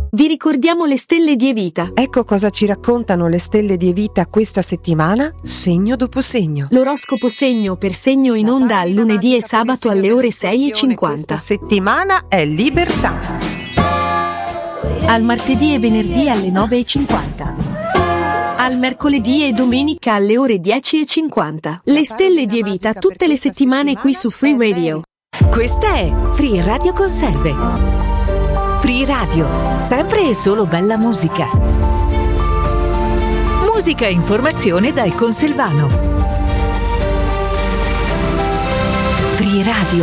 Vi ricordiamo le stelle di Evita. Ecco cosa ci raccontano le stelle di Evita questa settimana, segno dopo segno. L'oroscopo segno per segno in onda al lunedì e sabato alle ore 6:50. Questa settimana è libertà. Al martedì e venerdì alle 9:50. Al mercoledì e domenica alle ore 10:50. Le stelle di Evita tutte le settimane qui su Free Radio. Questa è Free Radio Conserve. Free Radio, sempre e solo bella musica. Musica e informazione dal Conselvano. Free Radio.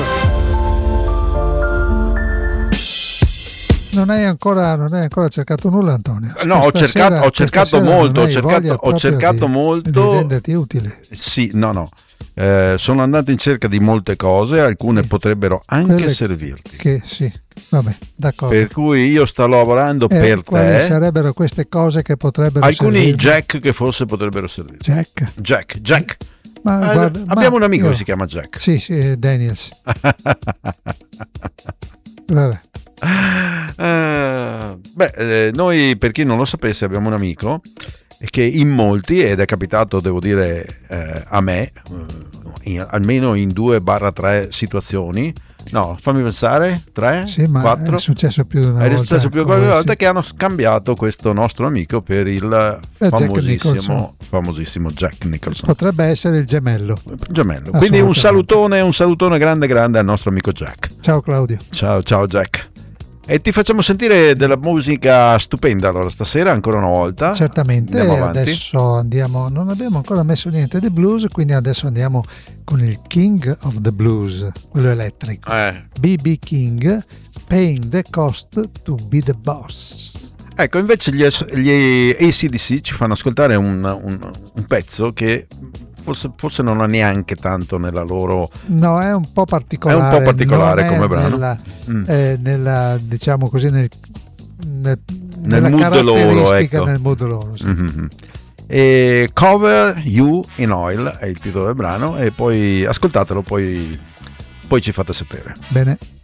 Non hai ancora cercato nulla, Antonio? No, ho cercato molto. Di renderti utile. Sì, no. Sono andato in cerca di molte cose, alcune potrebbero anche servirti. Che sì, vabbè, d'accordo. Per cui io sto lavorando per quali te. Sarebbero queste cose che potrebbero alcuni servirti? Jack che forse potrebbero servirti. Jack. Ma guarda, abbiamo un amico che si chiama Jack. Sì, Daniels. Vabbè. Noi, per chi non lo sapesse, abbiamo un amico che in molti, ed è capitato, devo dire, a me, almeno in 2-3 situazioni. No, fammi pensare, 3, sì, ma 4. È successo più di una volta. È successo più di una volta che hanno scambiato questo nostro amico per il famosissimo Jack Nicholson. Potrebbe essere il gemello. Quindi un salutone grande al nostro amico Jack. Ciao Claudio. Ciao Jack. E ti facciamo sentire della musica stupenda allora stasera ancora una volta. Certamente, adesso andiamo, non abbiamo ancora messo niente di blues, quindi adesso andiamo con il King of the Blues, quello elettrico. B.B. King, Paying the Cost to be the Boss. Ecco, invece gli AC/DC ci fanno ascoltare un pezzo che forse non ha neanche tanto nella loro... No, è un po' particolare come brano. Nella diciamo così, nel mood loro, ecco. Nel mood loro, sì. Mm-hmm. E Cover You in Oil è il titolo del brano, e poi ascoltatelo, poi ci fate sapere. Bene.